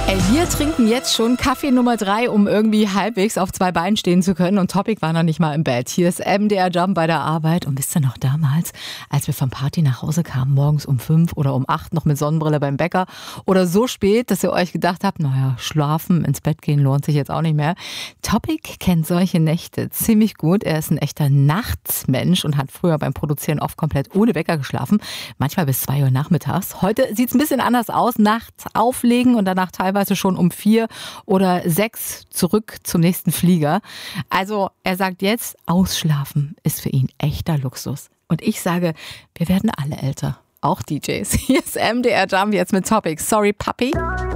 Ey, wir trinken jetzt schon Kaffee Nummer 3, um irgendwie halbwegs auf 2 Beinen stehen zu können. Und Topic war noch nicht mal im Bett. Hier ist MDR Jump bei der Arbeit. Und wisst ihr noch damals, als wir vom Party nach Hause kamen, morgens um 5 oder um 8 noch mit Sonnenbrille beim Bäcker oder so spät, dass ihr euch gedacht habt, naja, schlafen, ins Bett gehen lohnt sich jetzt auch nicht mehr. Topic kennt solche Nächte ziemlich gut. Er ist ein echter Nachtsmensch und hat früher beim Produzieren oft komplett ohne Wecker geschlafen. Manchmal bis 2 Uhr nachmittags. Heute sieht es ein bisschen anders aus. Nachts auflegen und danach teilweise schon um 4 oder 6 zurück zum nächsten Flieger. Also er sagt jetzt, ausschlafen ist für ihn echter Luxus. Und ich sage, wir werden alle älter. Auch DJs. Hier ist MDR Jump jetzt mit Topic. Sorry, Papi.